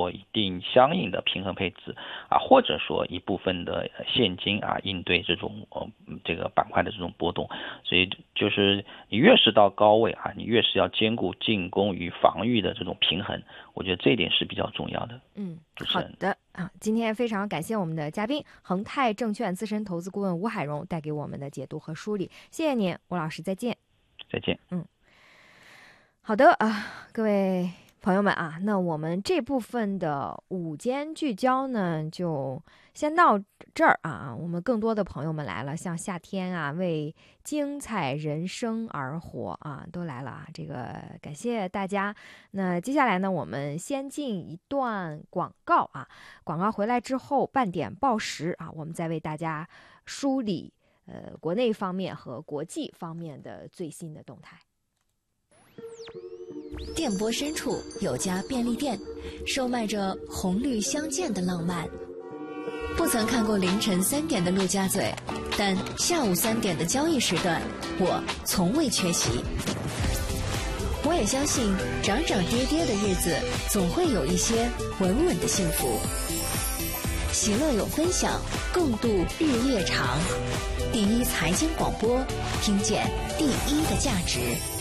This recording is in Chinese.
做一定相应的平衡配置啊，或者说一部分的现金啊，应对这种这个板块的这种波动。所以就是你越是到高位啊，你越是要兼顾进攻与防御的这种平衡，我觉得这一点是比较重要的。 好的啊，今天非常感谢我们的嘉宾恒泰证券资深投资顾问吴海荣带给我们的解读和梳理，谢谢您，吴老师，再见。 再见。 好的啊，各位朋友们啊，那我们这部分的午间聚焦呢，就先到这儿啊。我们更多的朋友们来了，像夏天啊，为精彩人生而活啊，都来了啊。这个感谢大家。那接下来呢，我们先进一段广告啊。广告回来之后，半点报时啊，我们再为大家梳理国内方面和国际方面的最新的动态。 电波深处有家便利店，售卖着红绿相间的浪漫。不曾看过凌晨3点的陆家嘴，但下午3点的交易时段，我从未缺席。我也相信，涨涨跌跌的日子，总会有一些稳稳的幸福。喜乐有分享，共度日夜长。第一财经广播，听见第一的价值。